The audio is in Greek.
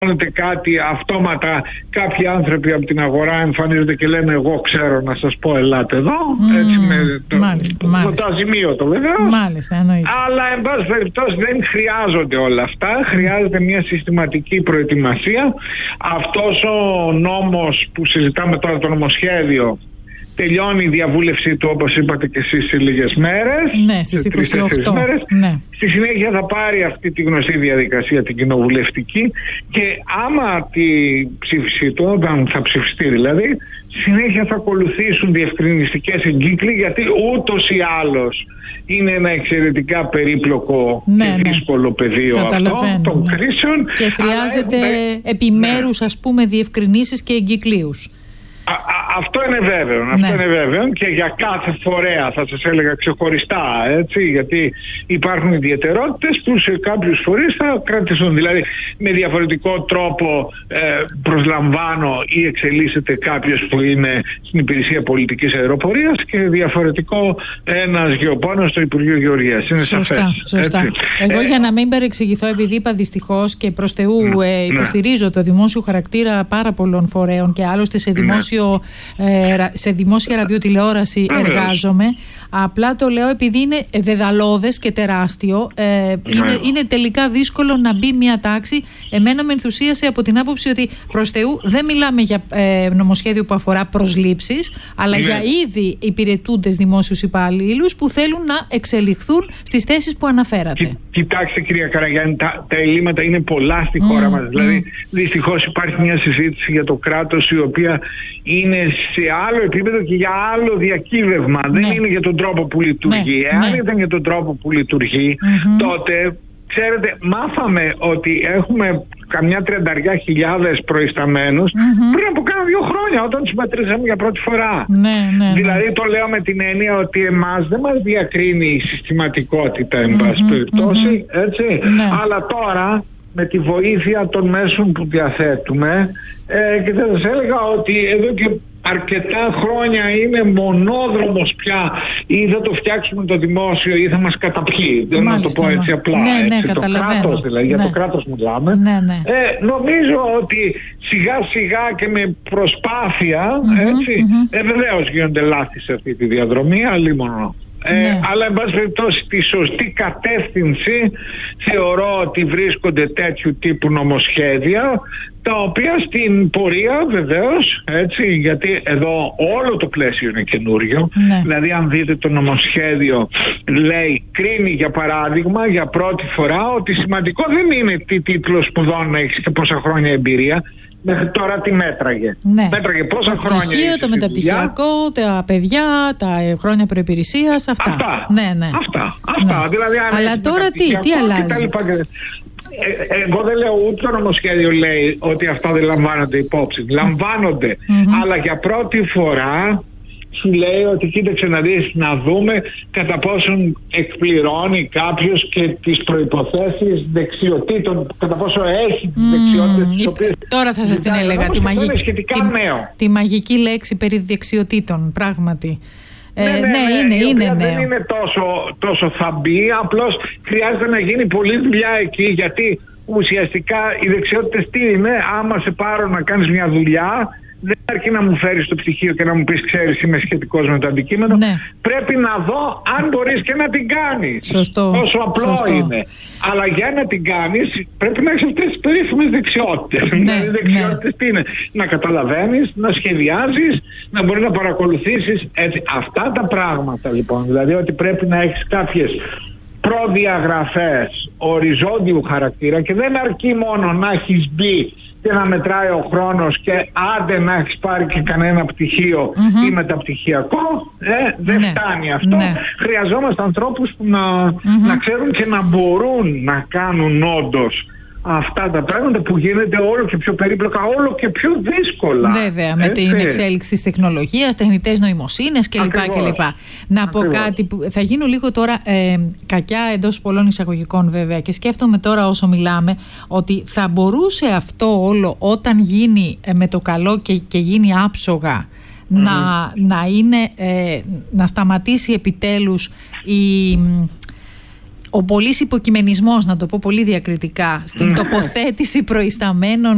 κάτι, αυτόματα κάποιοι άνθρωποι από την αγορά εμφανίζονται και λένε εγώ ξέρω να σας πω ελάτε εδώ, έτσι με το αζημίωτο βέβαια. Μάλιστα, εννοείται. Αλλά εν πάση περιπτώσει δεν χρειάζονται όλα αυτά, χρειάζεται μια συστηματική προετοιμασία. Αυτός ο νόμος που συζητάμε τώρα, το νομοσχέδιο, τελειώνει η διαβούλευσή του, όπως είπατε και εσείς, σε λίγες μέρες. Ναι, στις 28 μέρες. Ναι. Στη συνέχεια θα πάρει αυτή τη γνωστή διαδικασία, την κοινοβουλευτική, και άμα τη ψήφιση του, όταν θα ψηφιστεί δηλαδή, συνέχεια θα ακολουθήσουν διευκρινιστικές εγκύκλοι, γιατί ούτως ή άλλως είναι ένα εξαιρετικά περίπλοκο και δύσκολο πεδίο αυτό των κρίσεων. Και χρειάζεται επιμέρους, ας πούμε, διευκρινήσεις και εγκυκλίους. Αυτό είναι βέβαιο, αυτό είναι βέβαιο, και για κάθε φορέα θα σας έλεγα ξεχωριστά, έτσι, γιατί υπάρχουν ιδιαιτερότητες που σε κάποιους φορείς θα κρατηθούν. Δηλαδή με διαφορετικό τρόπο προσλαμβάνω ή εξελίσσεται κάποιος που είναι στην υπηρεσία πολιτικής αεροπορίας και διαφορετικό ένας γεωπόνος στο Υπουργείο Γεωργίας. Είναι σαφές. Σωστά. Εγώ για να μην παρεξηγηθώ, επειδή είπα δυστυχώς και προς Θεού υποστηρίζω το δημόσιο χαρακτήρα πάρα πολλών φορέων και άλλωστε σε δημόσια ραδιοτηλεόραση εργάζομαι. Απλά το λέω επειδή είναι δεδαλώδες και τεράστιο. Είναι τελικά δύσκολο να μπει μια τάξη. Εμένα με ενθουσίασε από την άποψη ότι προς Θεού δεν μιλάμε για νομοσχέδιο που αφορά προσλήψεις, αλλά για ήδη υπηρετούντες δημόσιους υπαλλήλους που θέλουν να εξελιχθούν στις θέσεις που αναφέρατε. Κοιτάξτε κυρία Καραγιάννη, τα ελλείμματα είναι πολλά στη χώρα μας. Δηλαδή δυστυχώς υπάρχει μια συζήτηση για το κράτος η οποία είναι σε άλλο επίπεδο και για άλλο διακύβευμα. Δεν είναι για τον τρόπο που λειτουργεί. Εάν ήταν για τον τρόπο που λειτουργεί, τότε, ξέρετε, μάθαμε ότι έχουμε καμιά 30.000 προϊσταμένους πριν από κάνα 2 χρόνια, όταν τους μετρήσαμε για πρώτη φορά. Δηλαδή το λέω με την έννοια ότι εμάς δεν μας διακρίνει η συστηματικότητα, εν πάση περιπτώσει, έτσι. Αλλά τώρα, με τη βοήθεια των μέσων που διαθέτουμε, και θα σας έλεγα ότι εδώ και αρκετά χρόνια είναι μονόδρομος πια, ή θα το φτιάξουμε το δημόσιο ή θα μας καταπιεί. Δεν να το πω έτσι απλά. Το κράτος δηλαδή, για το κράτος μιλάμε. Νομίζω ότι σιγά σιγά και με προσπάθεια, έτσι, βεβαίως γίνονται λάθη σε αυτή τη διαδρομή, αλλήμονο. Αλλά εν πάση περιπτώσει τη σωστή κατεύθυνση θεωρώ ότι βρίσκονται τέτοιου τύπου νομοσχέδια, τα οποία στην πορεία βεβαίως, έτσι, γιατί εδώ όλο το πλαίσιο είναι καινούριο. Δηλαδή αν δείτε το νομοσχέδιο, λέει, κρίνει για παράδειγμα για πρώτη φορά ότι σημαντικό δεν είναι τι τίτλο σπουδών έχεις και πόσα χρόνια εμπειρία. Μέχρι τώρα τι μέτραγε. Μέτραγε πόσα χρόνια. Το πτυχίο, το μεταπτυχιακό, τα παιδιά, τα χρόνια προϋπηρεσίας, αυτά. Αυτά. Δηλαδή, αλλά τώρα τι αλλάζει. Εγώ δεν λέω, ούτε το νομοσχέδιο λέει ότι αυτά δεν λαμβάνονται υπόψη. Λαμβάνονται. Αλλά για πρώτη φορά σου λέει ότι κοίταξε να δεις, να δούμε κατά πόσον εκπληρώνει κάποιος και τις προϋποθέσεις δεξιοτήτων, κατά πόσο έχει τις δεξιότητες τις οποίες... Τώρα θα σας την έλεγα, τη μαγική λέξη περί δεξιοτήτων, πράγματι. Είναι νέο. Δεν είναι τόσο θαμπή, απλώς χρειάζεται να γίνει πολλή δουλειά εκεί, γιατί ουσιαστικά οι δεξιότητες τι είναι? Άμα σε πάρω να κάνεις μια δουλειά, δεν αρκεί να μου φέρεις το πτυχίο και να μου πεις ξέρεις είμαι σχετικός με το αντικείμενο. Πρέπει να δω αν μπορείς και να την κάνεις. Τόσο απλό είναι. Αλλά για να την κάνεις πρέπει να έχεις αυτές τις περίφημες δεξιότητες. Δηλαδή δεξιότητες τι είναι? Να καταλαβαίνεις, να σχεδιάζεις, να μπορείς να παρακολουθήσεις. Έτσι. Αυτά τα πράγματα λοιπόν. Δηλαδή ότι πρέπει να έχεις κάποιες προδιαγραφές οριζόντιου χαρακτήρα και δεν αρκεί μόνο να έχεις μπει και να μετράει ο χρόνος και άντε να έχεις πάρει και κανένα πτυχίο ή μεταπτυχιακό, δεν φτάνει αυτό. Χρειαζόμαστε ανθρώπους που να ξέρουν και να μπορούν να κάνουν όντως αυτά τα πράγματα που γίνεται όλο και πιο περίπλοκα, όλο και πιο δύσκολα. Βέβαια, με την εξέλιξη της τεχνολογίας, τεχνητές νοημοσύνες κλπ. Να πω κάτι που θα γίνω λίγο τώρα κακιά εντός πολλών εισαγωγικών βέβαια, και σκέφτομαι τώρα όσο μιλάμε ότι θα μπορούσε αυτό όλο όταν γίνει με το καλό και γίνει άψογα να σταματήσει επιτέλους ο πολύς υποκειμενισμός, να το πω πολύ διακριτικά, στην τοποθέτηση προϊσταμένων